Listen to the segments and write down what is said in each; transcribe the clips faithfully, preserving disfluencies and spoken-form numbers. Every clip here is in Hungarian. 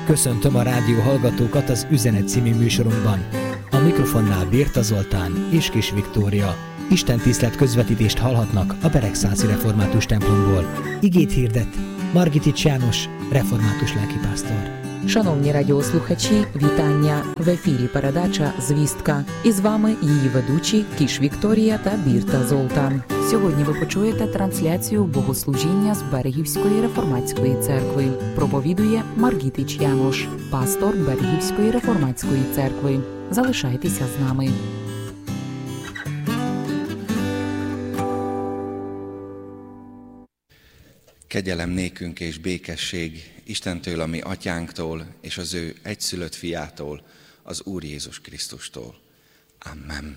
Köszöntöm a rádió hallgatókat az Üzenet című műsorunkban. A mikrofonnál Bérta Zoltán és Kis Viktória. Istentisztelet közvetítést hallhatnak a Beregszászi Református templomból. Igét hirdet Margitics János, református lelkipásztor. Шановні радіослухачі, вітання! В ефірі передача «Звістка». І з вами її ведучі Кіш Вікторія та Бірта Золтан. Сьогодні ви почуєте трансляцію богослужіння з Берегівської реформатської церкви. Проповідує Маргітич Янош, пастор Берегівської реформатської церкви. Залишайтеся з нами. Kegyelem nékünk és békesség Istentől, a mi atyánktól, és az ő egyszülött fiától, az Úr Jézus Krisztustól. Amen.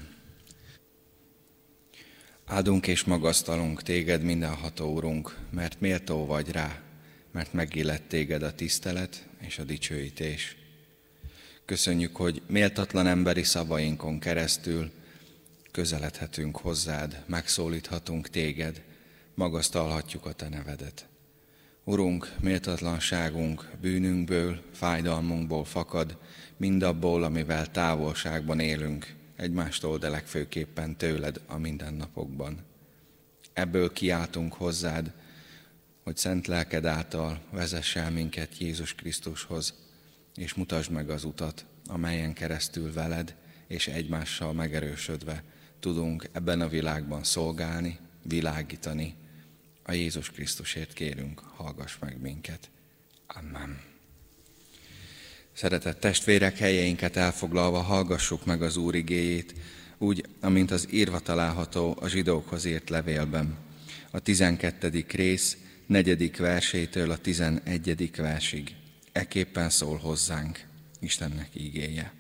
Áldunk és magasztalunk téged, mindenható Urunk, mert méltó vagy rá, mert megillett téged a tisztelet és a dicsőítés. Köszönjük, hogy méltatlan emberi szavainkon keresztül közeledhetünk hozzád, megszólíthatunk téged, magasztalhatjuk a te nevedet. Urunk, méltatlanságunk bűnünkből, fájdalmunkból fakad, mindabból, amivel távolságban élünk egymástól, de legfőképpen tőled a mindennapokban. Ebből kiáltunk hozzád, hogy szent lelked által vezess el minket Jézus Krisztushoz, és mutasd meg az utat, amelyen keresztül veled és egymással megerősödve tudunk ebben a világban szolgálni, világítani. A Jézus Krisztusért kérünk, hallgass meg minket. Amen. Szeretett testvérek, helyeinket elfoglalva hallgassuk meg az Úr igéjét, úgy, amint az írva található a zsidókhoz írt levélben. A tizenkettedik rész, negyedik versétől a tizenegyedik versig. Ekképpen szól hozzánk Istennek igéje.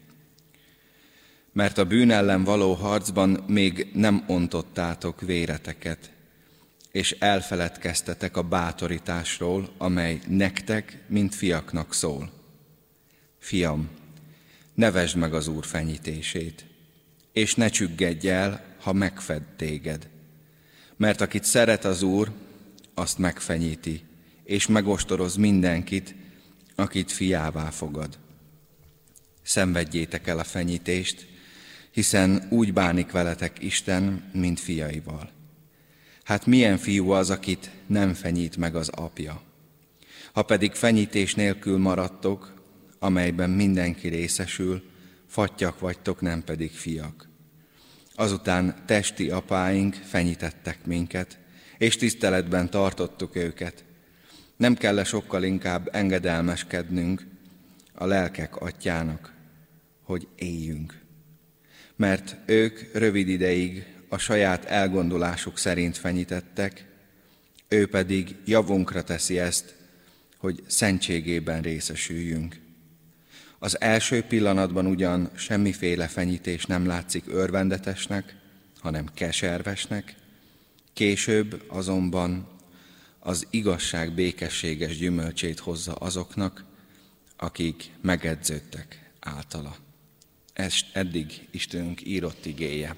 Mert a bűn ellen való harcban még nem ontottátok véreteket, és elfeledkeztetek a bátorításról, amely nektek, mint fiaknak szól. Fiam, ne vesd meg az Úr fenyítését, és ne csüggedj el, ha megfed téged. Mert akit szeret az Úr, azt megfenyíti, és megostoroz mindenkit, akit fiává fogad. Szenvedjétek el a fenyítést, hiszen úgy bánik veletek Isten, mint fiaival. Hát milyen fiú az, akit nem fenyít meg az apja? Ha pedig fenyítés nélkül maradtok, amelyben mindenki részesül, fattyak vagytok, nem pedig fiak. Azután testi apáink fenyítettek minket, és tiszteletben tartottuk őket. Nem kell-e sokkal inkább engedelmeskednünk a lelkek atyának, hogy éljünk? Mert ők rövid ideig a saját elgondolásuk szerint fenyítettek, ő pedig javunkra teszi ezt, hogy szentségében részesüljünk. Az első pillanatban ugyan semmiféle fenyítés nem látszik örvendetesnek, hanem keservesnek, később azonban az igazság békességes gyümölcsét hozza azoknak, akik megedződtek általa. Ez eddig Istenünk írott igéje.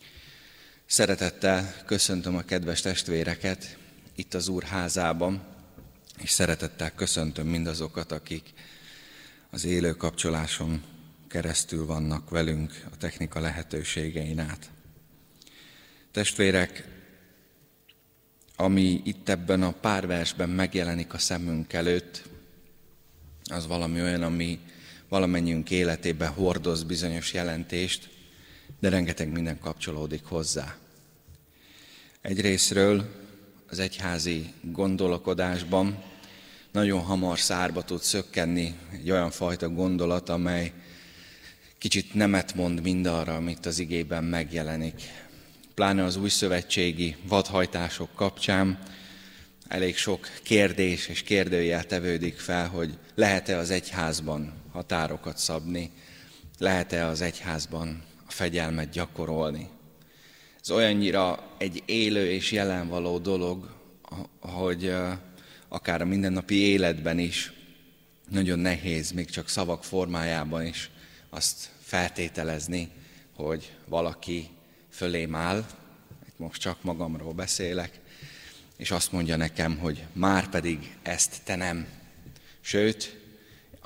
Szeretettel köszöntöm a kedves testvéreket itt az Úr házában, és szeretettel köszöntöm mindazokat, akik az élő kapcsoláson keresztül vannak velünk a technika lehetőségein át. Testvérek, ami itt ebben a pár versben megjelenik a szemünk előtt, az valami olyan, ami valamennyiünk életében hordoz bizonyos jelentést, de rengeteg minden kapcsolódik hozzá. Egyrészről az egyházi gondolkodásban nagyon hamar szárba tud szökkenni egy olyan fajta gondolat, amely kicsit nemet mond mindarra, amit az igében megjelenik. Pláne az újszövetségi vadhajtások kapcsán elég sok kérdés és kérdőjel tevődik fel, hogy lehet-e az egyházban határokat szabni, lehet-e az egyházban a fegyelmet gyakorolni. Ez olyannyira egy élő és jelenvaló dolog, hogy akár a mindennapi életben is nagyon nehéz, még csak szavak formájában is azt feltételezni, hogy valaki fölém áll, itt most csak magamról beszélek, és azt mondja nekem, hogy már pedig ezt te nem. Sőt,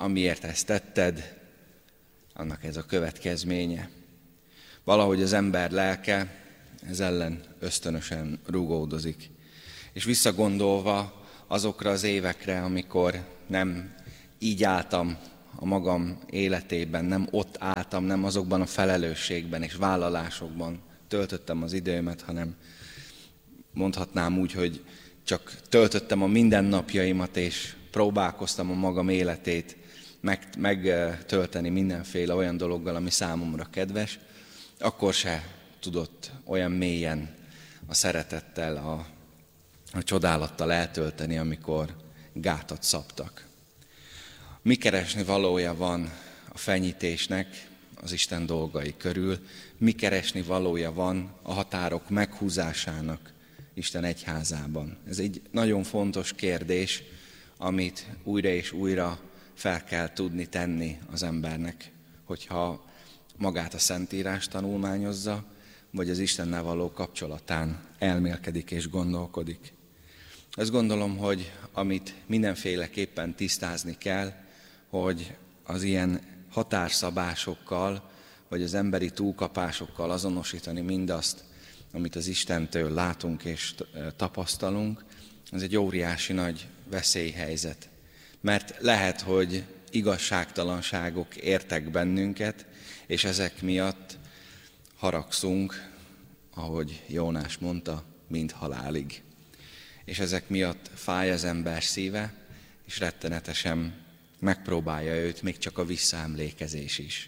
amiért ezt tetted, annak ez a következménye. Valahogy az ember lelke ez ellen ösztönösen rugódozik. És visszagondolva azokra az évekre, amikor nem így álltam a magam életében, nem ott álltam, nem azokban a felelősségben és vállalásokban töltöttem az időmet, hanem mondhatnám úgy, hogy csak töltöttem a mindennapjaimat, és próbálkoztam a magam életét megtölteni meg, mindenféle olyan dologgal, ami számomra kedves, akkor se tudott olyan mélyen a szeretettel, a, a csodálattal eltölteni, amikor gátat szabtak. Mi keresni valója van a fenyítésnek az Isten dolgai körül, mi keresni valója van a határok meghúzásának Isten egyházában. Ez egy nagyon fontos kérdés, amit újra és újra fel kell tudni tenni az embernek, hogyha magát a Szentírást tanulmányozza, vagy az Istennel való kapcsolatán elmélkedik és gondolkodik. Azt gondolom, hogy amit mindenféleképpen tisztázni kell, hogy az ilyen határszabásokkal, vagy az emberi túlkapásokkal azonosítani mindazt, amit az Istentől látunk és tapasztalunk, ez egy óriási nagy veszélyhelyzet. Mert lehet, hogy igazságtalanságok értek bennünket, és ezek miatt haragszunk, ahogy Jónás mondta, mind halálig. És ezek miatt fáj az ember szíve, és rettenetesen megpróbálja őt még csak a visszaemlékezés is.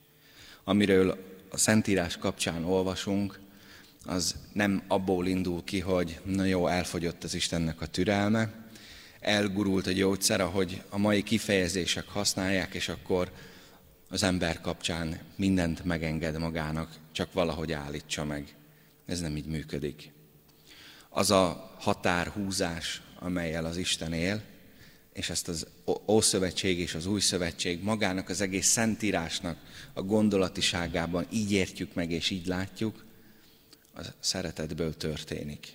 Amiről a Szentírás kapcsán olvasunk, az nem abból indul ki, hogy na jó, elfogyott az Istennek a türelme, elgurult a gyógyszer, ahogy a mai kifejezések használják, és akkor az ember kapcsán mindent megenged magának, csak valahogy állítsa meg. Ez nem így működik. Az a határhúzás, amellyel az Isten él, és ezt az Ószövetség és az Új Szövetség magának az egész Szentírásnak a gondolatiságában így értjük meg és így látjuk, az szeretetből történik.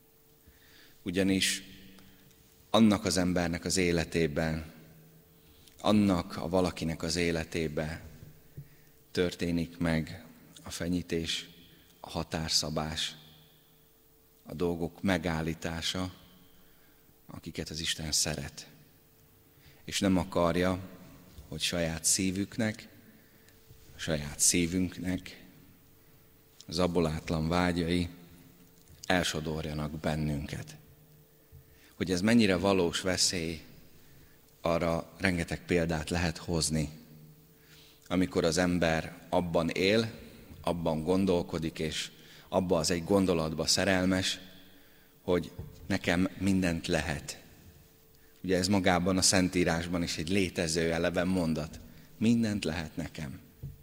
Ugyanis annak az embernek az életében, annak a valakinek az életében történik meg a fenyítés, a határszabás, a dolgok megállítása, akiket az Isten szeret. És nem akarja, hogy saját szívüknek, saját szívünknek az abolátlan vágyai elsodorjanak bennünket. Hogy ez mennyire valós veszély, arra rengeteg példát lehet hozni. Amikor az ember abban él, abban gondolkodik, és abban az egy gondolatba szerelmes, hogy nekem mindent lehet. Ugye ez magában a Szentírásban is egy létező eleven mondat. Mindent lehet nekem.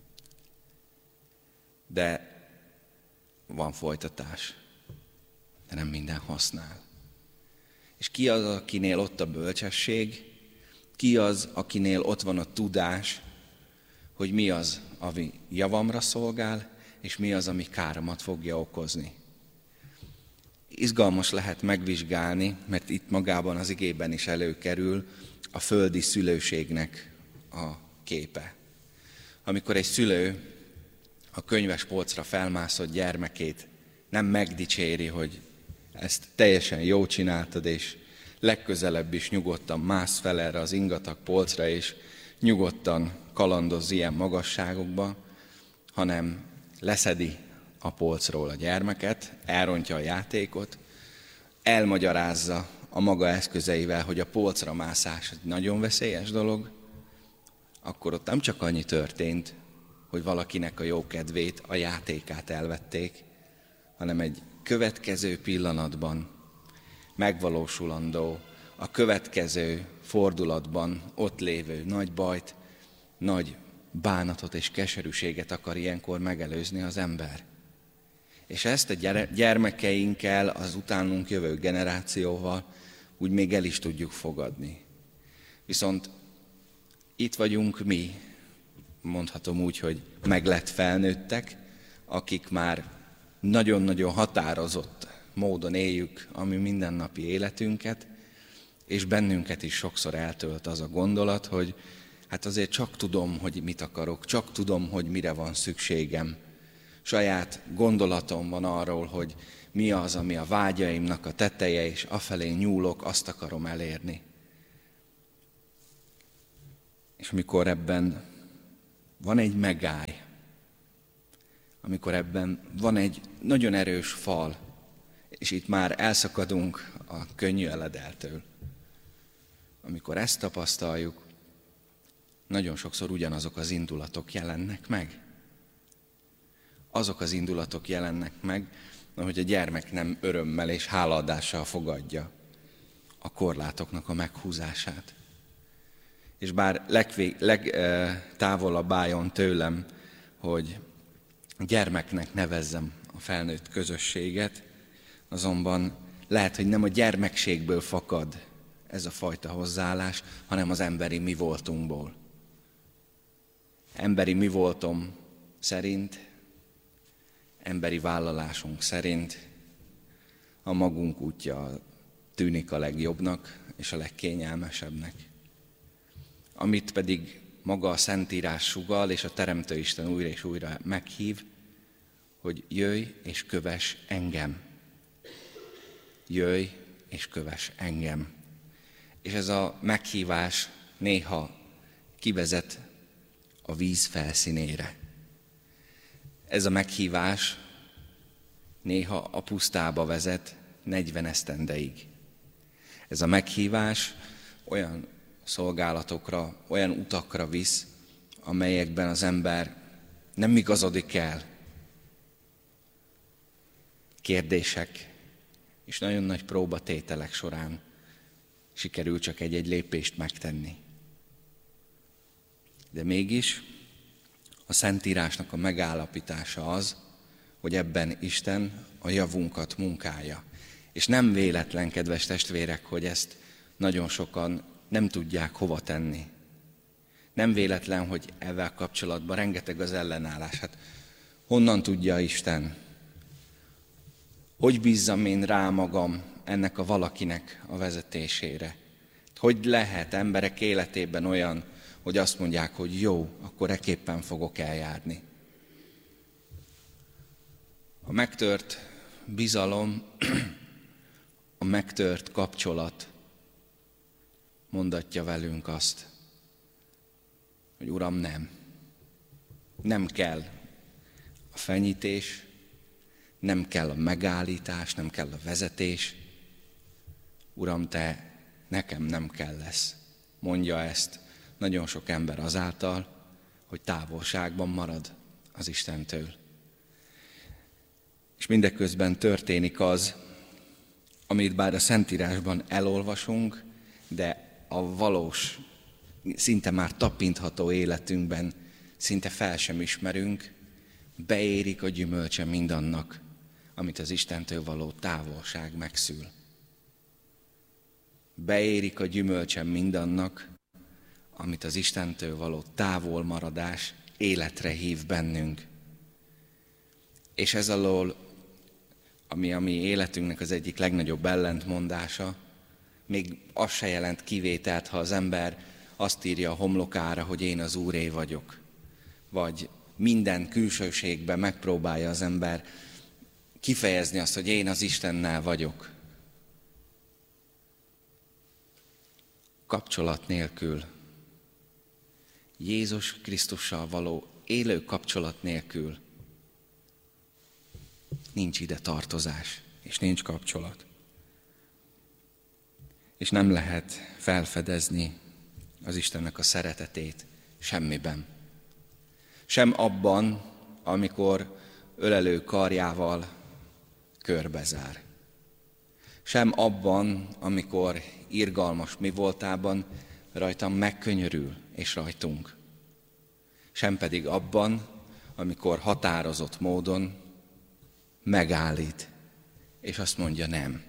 De van folytatás, de nem minden használ. És ki az, akinél ott a bölcsesség, ki az, akinél ott van a tudás, hogy mi az, ami javamra szolgál, és mi az, ami káromat fogja okozni. Izgalmas lehet megvizsgálni, mert itt magában az igében is előkerül a földi szülőségnek a képe. Amikor egy szülő a könyvespolcra felmászott gyermekét nem megdicséri, hogy ezt teljesen jól csináltad, és legközelebb is nyugodtan mász fel erre az ingatag polcra, és nyugodtan kalandozz ilyen magasságokba, hanem leszedi a polcról a gyermeket, elrontja a játékot, elmagyarázza a maga eszközeivel, hogy a polcra mászás egy nagyon veszélyes dolog, akkor ott nem csak annyi történt, hogy valakinek a jókedvét, a játékát elvették, hanem egy következő pillanatban megvalósulandó, a következő fordulatban ott lévő nagy bajt, nagy bánatot és keserűséget akar ilyenkor megelőzni az ember. És ezt a gyermekeinkkel, az utánunk jövő generációval úgy még el is tudjuk fogadni. Viszont itt vagyunk mi, mondhatom úgy, hogy meglett felnőttek, akik már nagyon-nagyon határozott módon éljük a mi mindennapi életünket, és bennünket is sokszor eltölt az a gondolat, hogy hát azért csak tudom, hogy mit akarok, csak tudom, hogy mire van szükségem. Saját gondolatom van arról, hogy mi az, ami a vágyaimnak a teteje, és afelé nyúlok, azt akarom elérni. És amikor ebben van egy megály, amikor ebben van egy nagyon erős fal, és itt már elszakadunk a könnyű eledeltől. Amikor ezt tapasztaljuk, nagyon sokszor ugyanazok az indulatok jelennek meg. Azok az indulatok jelennek meg, hogy a gyermek nem örömmel és hálaadással fogadja a korlátoknak a meghúzását. És bár legtávolabb leg, álljon tőlem, hogy gyermeknek nevezzem a felnőtt közösséget, azonban lehet, hogy nem a gyermekségből fakad ez a fajta hozzáállás, hanem az emberi mi voltunkból. Emberi mi voltom szerint, emberi vállalásunk szerint a magunk útja tűnik a legjobbnak és a legkényelmesebbnek. Amit pedig maga a Szentírás sugall, és a Teremtő Isten újra és újra meghív, hogy jöjj és kövess engem. Jöjj és kövess engem. És ez a meghívás néha kivezet a víz felszínére. Ez a meghívás néha a pusztába vezet negyven esztendeig. Ez a meghívás olyan szolgálatokra, olyan utakra visz, amelyekben az ember nem igazodik el. Kérdések és nagyon nagy próbatételek során sikerül csak egy-egy lépést megtenni. De mégis a Szentírásnak a megállapítása az, hogy ebben Isten a javunkat munkálja. És nem véletlen, kedves testvérek, hogy ezt nagyon sokan nem tudják hova tenni. Nem véletlen, hogy ezzel kapcsolatban rengeteg az ellenállás. Hát honnan tudja Isten? Hogy bízzam én rá magam ennek a valakinek a vezetésére? Hogy lehet emberek életében olyan, hogy azt mondják, hogy jó, akkor ekképpen fogok eljárni. A megtört bizalom, a megtört kapcsolat mondatja velünk azt, hogy Uram, nem. Nem kell a fenyítés, nem kell a megállítás, nem kell a vezetés. Uram, Te nekem nem kell lesz. Mondja ezt nagyon sok ember azáltal, hogy távolságban marad az Istentől. És mindeközben történik az, amit bár a Szentírásban elolvasunk, de a valós, szinte már tapintható életünkben szinte fel sem ismerünk, beérik a gyümölcse mindannak, amit az Istentől való távolság megszül. Beérik a gyümölcse mindannak, amit az Istentől való távolmaradás életre hív bennünk. És ez alól, ami a mi életünknek az egyik legnagyobb ellentmondása, még az se jelent kivételt, ha az ember azt írja a homlokára, hogy én az Úré vagyok. Vagy minden külsőségben megpróbálja az ember kifejezni azt, hogy én az Istennel vagyok. Kapcsolat nélkül, Jézus Krisztussal való élő kapcsolat nélkül nincs ide tartozás, és nincs kapcsolat. És nem lehet felfedezni az Istennek a szeretetét semmiben. Sem abban, amikor ölelő karjával körbezár. Sem abban, amikor irgalmas mi voltában rajtam megkönyörül és rajtunk. Sem pedig abban, amikor határozott módon megállít, és azt mondja nem.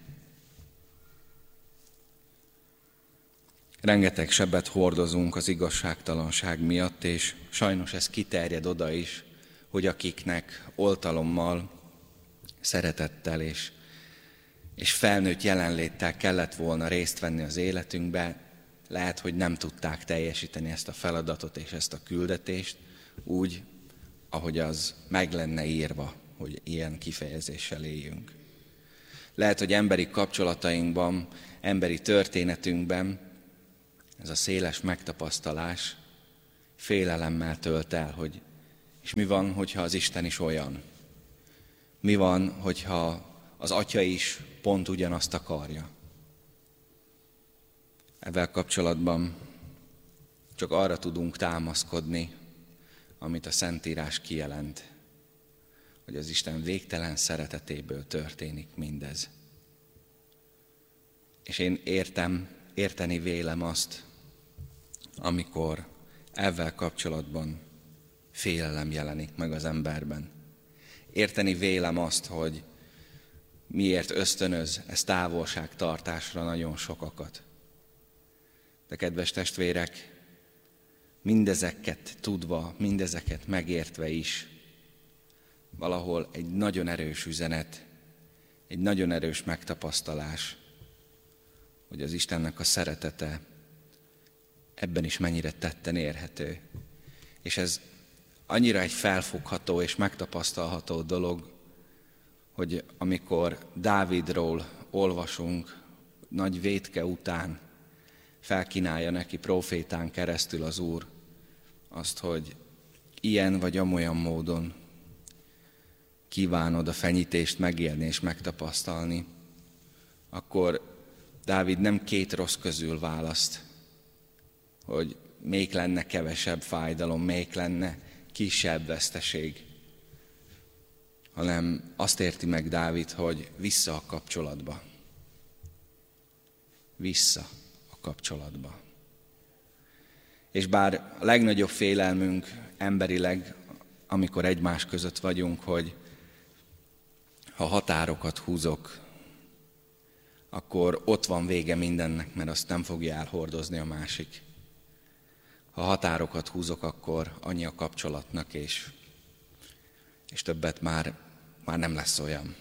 Rengeteg sebet hordozunk az igazságtalanság miatt, és sajnos ez kiterjed oda is, hogy akiknek oltalommal, szeretettel és, és felnőtt jelenléttel kellett volna részt venni az életünkbe, lehet, hogy nem tudták teljesíteni ezt a feladatot és ezt a küldetést úgy, ahogy az meg lenne írva, hogy ilyen kifejezéssel éljünk. Lehet, hogy emberi kapcsolatainkban, emberi történetünkben ez a széles megtapasztalás félelemmel tölt el, hogy és mi van, hogyha az Isten is olyan? Mi van, hogyha az Atya is pont ugyanazt akarja? Ezzel kapcsolatban csak arra tudunk támaszkodni, amit a Szentírás kijelent, hogy az Isten végtelen szeretetéből történik mindez. És én értem, érteni vélem azt, amikor ezzel kapcsolatban félelem jelenik meg az emberben. Érteni vélem azt, hogy miért ösztönöz ez távolságtartásra nagyon sokakat. De kedves testvérek, mindezeket tudva, mindezeket megértve is, valahol egy nagyon erős üzenet, egy nagyon erős megtapasztalás, hogy az Istennek a szeretete ebben is mennyire tetten érhető. És ez annyira egy felfogható és megtapasztalható dolog, hogy amikor Dávidról olvasunk, nagy vétke után felkínálja neki prófétán keresztül az Úr azt, hogy ilyen vagy amolyan módon kívánod a fenyítést megélni és megtapasztalni, akkor Dávid nem két rossz közül választ, hogy még lenne kevesebb fájdalom, még lenne kisebb veszteség, hanem azt érti meg Dávid, hogy vissza a kapcsolatba. Vissza a kapcsolatba. És bár a legnagyobb félelmünk emberileg, amikor egymás között vagyunk, hogy ha határokat húzok, akkor ott van vége mindennek, mert azt nem fogja elhordozni a másik. Ha határokat húzok, akkor annyi a kapcsolatnak, és, és többet már, már nem lesz olyan.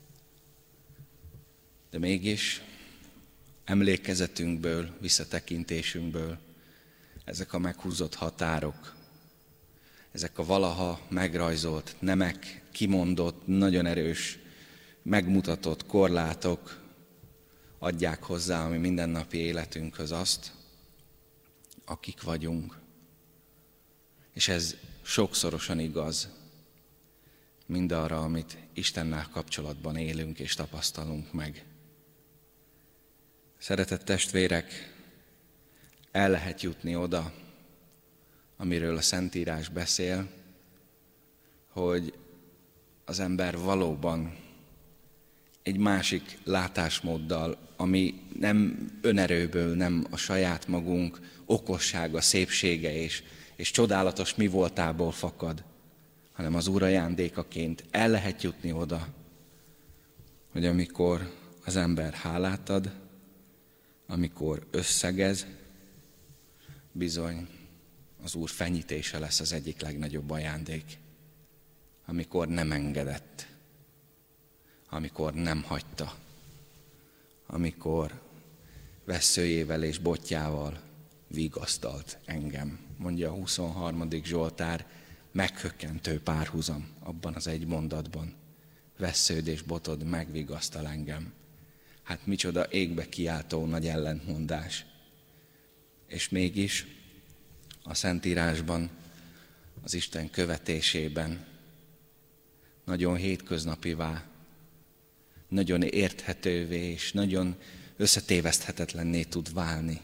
De mégis emlékezetünkből, visszatekintésünkből ezek a meghúzott határok, ezek a valaha megrajzolt nemek, kimondott, nagyon erős, megmutatott korlátok adják hozzá a mi mindennapi életünkhöz azt, akik vagyunk. És ez sokszorosan igaz mindarra, amit Istennel kapcsolatban élünk és tapasztalunk meg. Szeretett testvérek, el lehet jutni oda, amiről a Szentírás beszél, hogy az ember valóban egy másik látásmóddal, ami nem önerőből, nem a saját magunk okossága, szépsége és, és csodálatos mi voltából fakad, hanem az Úr ajándékaként el lehet jutni oda, hogy amikor az ember hálát ad, amikor összegez, bizony az Úr fenyítése lesz az egyik legnagyobb ajándék. Amikor nem engedett, amikor nem hagyta, amikor vesszőjével és botjával vigasztalt engem. Mondja a huszonharmadik Zsoltár, meghökkentő párhuzam abban az egy mondatban. Vessződ és botod megvigasztal engem. Hát micsoda égbe kiáltó nagy ellentmondás. És mégis a Szentírásban, az Isten követésében nagyon hétköznapivá, nagyon érthetővé és nagyon összetéveszthetetlenné tud válni.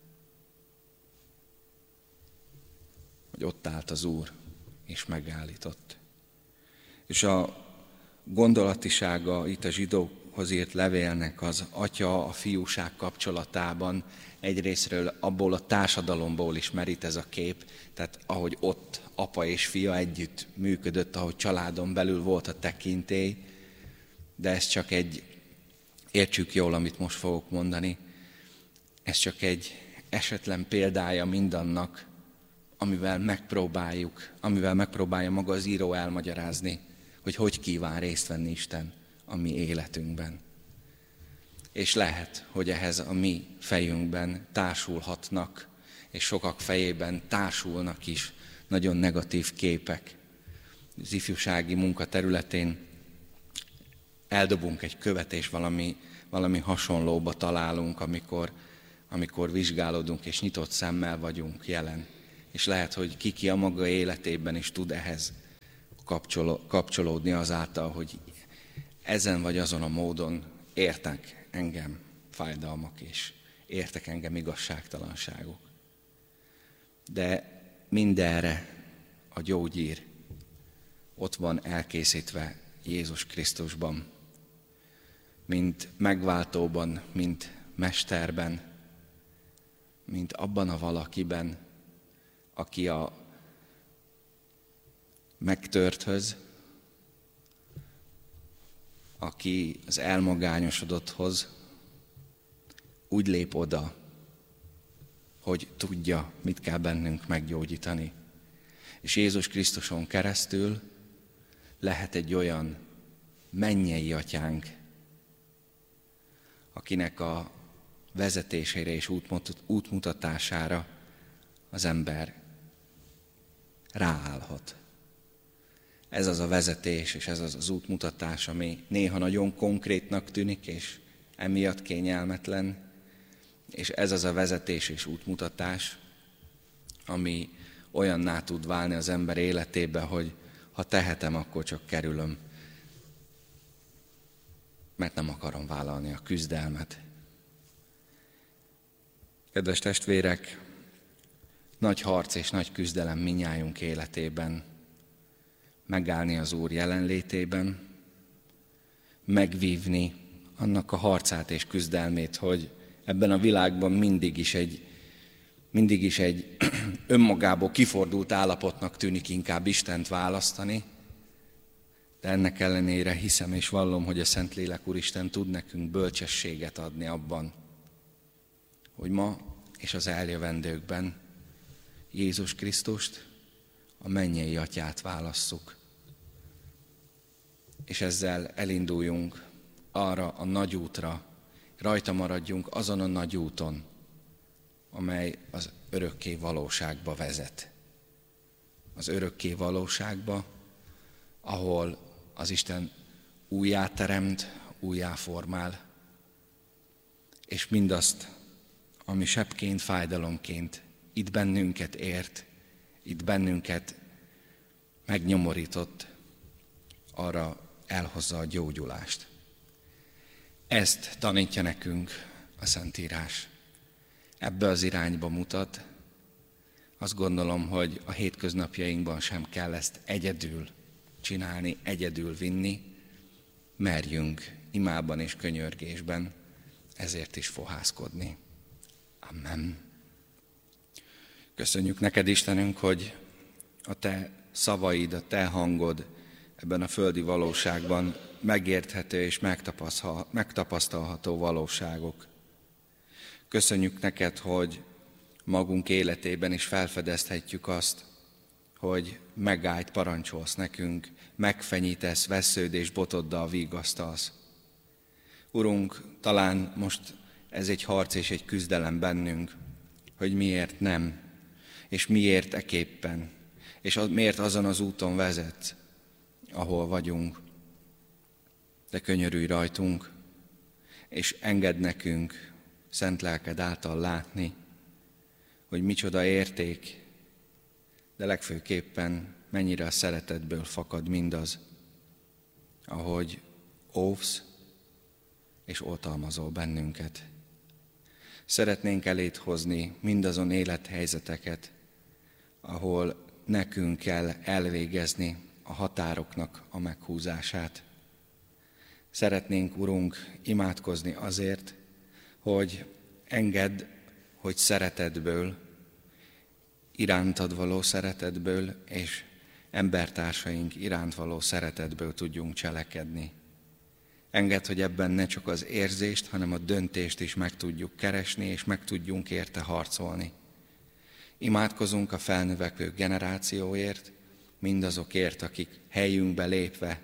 Hogy ott állt az Úr, és megállított. És a gondolatisága itt a zsidókhoz írt levélnek az atya, a fiúság kapcsolatában egyrészről abból a társadalomból is merít ez a kép, tehát ahogy ott apa és fia együtt működött, ahogy családon belül volt a tekintély, de ez csak egy, értsük jól, amit most fogok mondani, ez csak egy esetlen példája mindannak, amivel megpróbáljuk, amivel megpróbálja maga az író elmagyarázni, hogy hogy kíván részt venni Isten a mi életünkben. És lehet, hogy ehhez a mi fejünkben társulhatnak, és sokak fejében társulnak is nagyon negatív képek. Az ifjúsági munka területén eldobunk egy követ, és valami, valami hasonlóba találunk, amikor, amikor vizsgálódunk, és nyitott szemmel vagyunk jelen. És lehet, hogy ki-ki a maga életében is tud ehhez kapcsolódni azáltal, hogy ezen vagy azon a módon értek engem fájdalmak, és értek engem igazságtalanságok. De mindenre a gyógyír ott van elkészítve Jézus Krisztusban, mint megváltóban, mint mesterben, mint abban a valakiben, aki a megtörthöz, aki az elmagányosodotthoz úgy lép oda, hogy tudja, mit kell bennünk meggyógyítani. És Jézus Krisztuson keresztül lehet egy olyan mennyei atyánk, akinek a vezetésére és útmutatására az ember ráállhat. Ez az a vezetés, és ez az az útmutatás, ami néha nagyon konkrétnak tűnik, és emiatt kényelmetlen, és ez az a vezetés és útmutatás, ami olyanná tud válni az ember életébe, hogy ha tehetem, akkor csak kerülöm, mert nem akarom vállalni a küzdelmet. Kedves testvérek, nagy harc és nagy küzdelem mindnyájunk életében, megállni az Úr jelenlétében, megvívni annak a harcát és küzdelmét, hogy ebben a világban mindig is egy, mindig is egy önmagából kifordult állapotnak tűnik inkább Istent választani, de ennek ellenére hiszem és vallom, hogy a Szentlélek Úristen tud nekünk bölcsességet adni abban, hogy ma és az eljövendőkben Jézus Krisztust, a mennyei Atyát válasszuk, és ezzel elinduljunk arra a nagy útra, rajta maradjunk azon a nagy úton, amely az örökké valóságba vezet. Az örökké valóságba, ahol az Isten újjáteremt, újjáformál, és mindazt, ami sebként, fájdalomként itt bennünket ért, itt bennünket megnyomorított, arra elhozza a gyógyulást. Ezt tanítja nekünk a Szentírás. Ebbe az irányba mutat. Azt gondolom, hogy a hétköznapjainkban sem kell ezt egyedül csinálni, egyedül vinni. Merjünk imában és könyörgésben ezért is fohászkodni. Amen. Köszönjük neked, Istenünk, hogy a te szavaid, a te hangod ebben a földi valóságban megérthető és megtapasztalható valóságok. Köszönjük neked, hogy magunk életében is felfedezhetjük azt, hogy megállt parancsolsz nekünk, megfenyítesz, vesződés botoddal vigasztalsz. Urunk, talán most ez egy harc és egy küzdelem bennünk, hogy miért nem, és miért eképpen, és az, miért azon az úton vezet, ahol vagyunk. De könyörülj rajtunk, és engedd nekünk szent lelked által látni, hogy micsoda érték, de legfőképpen mennyire a szeretetből fakad mindaz, ahogy óvsz és oltalmazol bennünket. Szeretnénk eléd hozni mindazon élethelyzeteket, ahol nekünk kell elvégezni a határoknak a meghúzását. Szeretnénk, Urunk, imádkozni azért, hogy engedd, hogy szeretetből, irántad való szeretetből és embertársaink iránt való szeretetből tudjunk cselekedni. Engedd, hogy ebben ne csak az érzést, hanem a döntést is meg tudjuk keresni, és meg tudjunk érte harcolni. Imádkozunk a felnövekvő generációért, mindazokért, akik helyünkbe lépve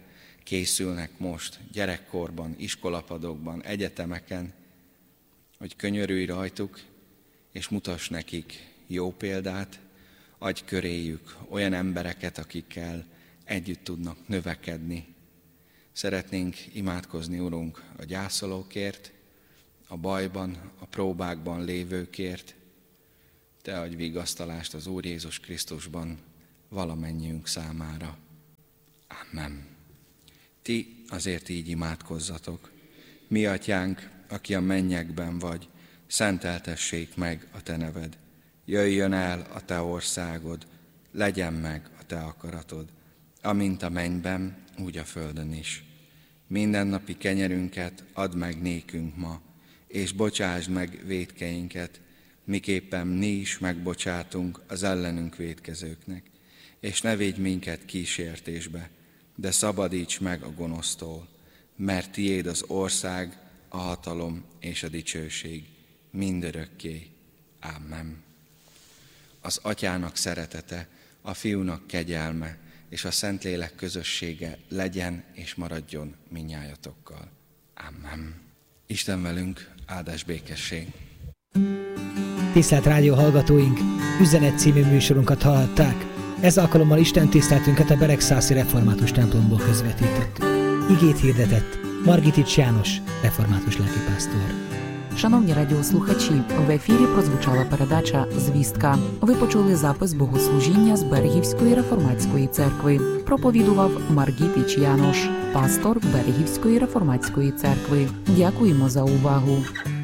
készülnek most gyerekkorban, iskolapadokban, egyetemeken, hogy könyörülj rajtuk, és mutass nekik jó példát, adj köréjük olyan embereket, akikkel együtt tudnak növekedni. Szeretnénk imádkozni, Urunk, a gyászolókért, a bajban, a próbákban lévőkért. Te adj vigasztalást az Úr Jézus Krisztusban valamennyiünk számára. Amen. Ti azért így imádkozzatok. Mi atyánk, aki a mennyekben vagy, szenteltessék meg a te neved. Jöjjön el a te országod, legyen meg a te akaratod, amint a mennyben, úgy a földön is. Mindennapi kenyerünket add meg nékünk ma, és bocsásd meg vétkeinket, miképpen mi is megbocsátunk az ellenünk vétkezőknek. És ne védj minket kísértésbe, de szabadíts meg a gonosztól, mert tiéd az ország, a hatalom és a dicsőség mindörökké. Amen. Az Atyának szeretete, a Fiúnak kegyelme és a Szentlélek közössége legyen és maradjon mindnyájatokkal. Amen. Isten velünk, áldás békesség. Tisztelt rádió hallgatóink, Üzenet című műsorunkat hallhatták. Ez alkalommal Isten tiszteletünket a Beregszászi Református templomból közvetítettük. Igét hirdetett Margitics János, református lelkipásztor. Шановні радіослухачі, в ефірі прозвучала передача «Звістка». Ви почули запис богослужіння з Берегівської реформатської церкви. Проповідував Маргітич Янош, пастор Берегівської реформатської церкви. Дякуємо за увагу.